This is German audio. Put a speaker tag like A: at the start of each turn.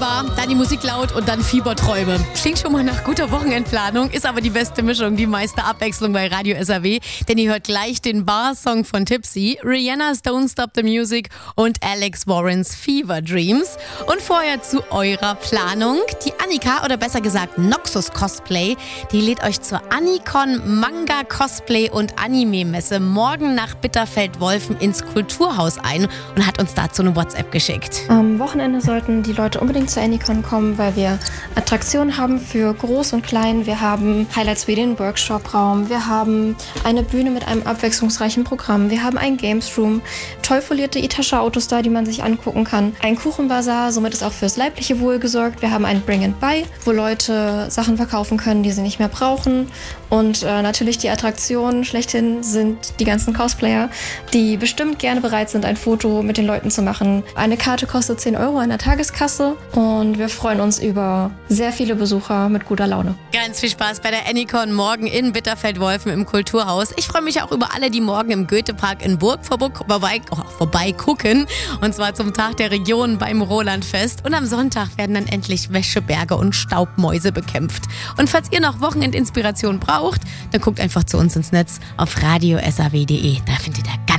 A: Bar, dann die Musik laut und dann Fieberträume. Klingt schon mal nach guter Wochenendplanung, ist aber die beste Mischung, die meiste Abwechslung bei Radio SAW, denn ihr hört gleich den Bar-Song von Tipsy, Rihanna's Don't Stop the Music und Alex Warrens Fever Dreams. Und vorher zu eurer Planung. Die Annika, oder besser gesagt Noxus Cosplay, die lädt euch zur Anikon Manga Cosplay und Anime-Messe morgen nach Bitterfeld-Wolfen ins Kulturhaus ein und hat uns dazu eine WhatsApp geschickt.
B: Am Wochenende sollten die Leute unbedingt zur Anikon kommen, weil wir Attraktionen haben für Groß und Klein. Wir haben Highlights wie den Workshop-Raum, wir haben eine Bühne mit einem abwechslungsreichen Programm, wir haben einen Games Room, toll folierte Itasha-Autos da, die man sich angucken kann, ein Kuchenbazar, somit ist auch fürs leibliche Wohl gesorgt. Wir haben ein Bring and Buy, wo Leute Sachen verkaufen können, die sie nicht mehr brauchen. Und natürlich die Attraktionen schlechthin sind die ganzen Cosplayer, die bestimmt gerne bereit sind, ein Foto mit den Leuten zu machen. Eine Karte kostet 10 € an der Tageskasse und wir freuen uns über sehr viele Besucher mit guter Laune.
A: Ganz viel Spaß bei der Anikon morgen in Bitterfeld-Wolfen im Kulturhaus. Ich freue mich auch über alle, die morgen im Goethepark in Burg vorbeigucken. Und zwar zum Tag der Region beim Rolandfest. Und am Sonntag werden dann endlich Wäscheberge und Staubmäuse bekämpft. Und falls ihr noch Wochenendinspiration braucht, dann guckt einfach zu uns ins Netz auf radiosaw.de. Da findet ihr ganz